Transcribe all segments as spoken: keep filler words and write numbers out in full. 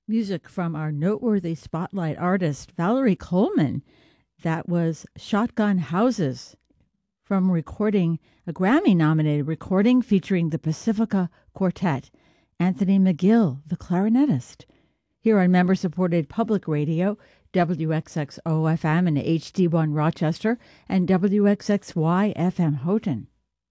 Music from our noteworthy spotlight artist, Valerie Coleman. That was Shotgun Houses from recording, a Grammy nominated recording featuring the Pacifica Quartet, Anthony McGill, the clarinetist. Here on member supported public radio, W X X O F M and H D one Rochester and W X X Y F M Houghton.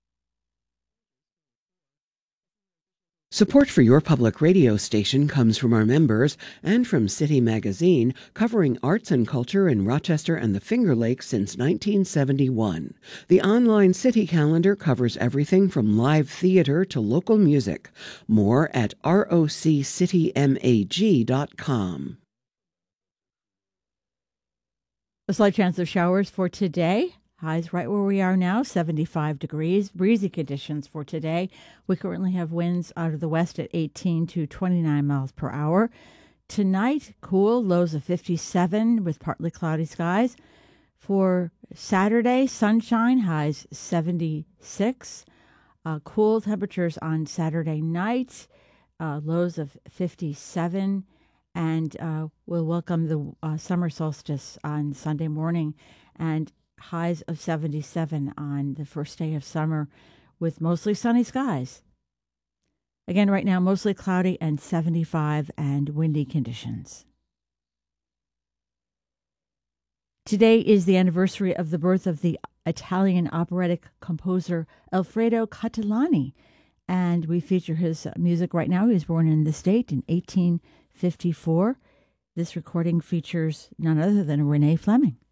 Support for your public radio station comes from our members and from City Magazine, covering arts and culture in Rochester and the Finger Lakes since nineteen seventy-one. The online City calendar covers everything from live theater to local music. More at roc city mag dot com. A slight chance of showers for today. Highs right where we are now, seventy-five degrees. Breezy conditions for today. We currently have winds out of the west at eighteen to twenty-nine miles per hour. Tonight, cool, lows of fifty-seven with partly cloudy skies. For Saturday, sunshine, highs seventy-six. Uh, cool temperatures on Saturday night, uh, lows of fifty-seven. And uh, we'll welcome the uh, summer solstice on Sunday morning. And highs of seventy-seven on the first day of summer with mostly sunny skies. Again, right now, mostly cloudy and seventy-five and windy conditions. Today is the anniversary of the birth of the Italian operatic composer Alfredo Catalani, and we feature his music right now. He was born in this state in eighteen fifty-four. This recording features none other than Renee Fleming.